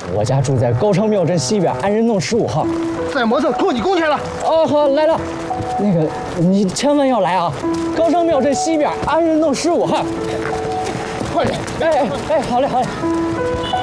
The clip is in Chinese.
我家住在高昌庙镇西边安仁弄15号。 在摩特扣你工钱了。 哦，好，来了。那个，你千万要来啊！高昌庙镇西边安仁弄15号。 快点！ 哎，好嘞，好嘞。